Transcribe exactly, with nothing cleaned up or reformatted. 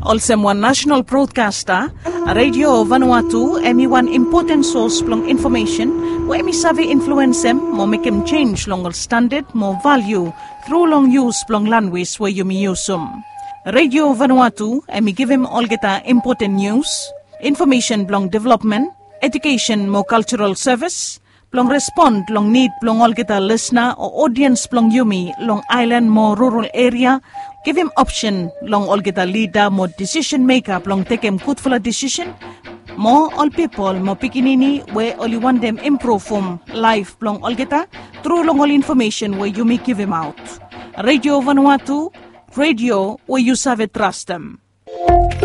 Also one national broadcaster, Radio Vanuatu, emi one important source plong information, where emi savi influence them, more make him change long standard, more value, through long use plong language where you may use them. Radio Vanuatu, emi give him all geta important news, information plong development, education more cultural service, plong respond long need plong all geta listener or audience plong yumi long island more rural area, give him option long all geta leader more decision maker plong take him good for a decision, more all people more pikinini where only want them improve from life plong all geta through long all information where you may give him out. Radio Vanuatu, radio where you serve trust them.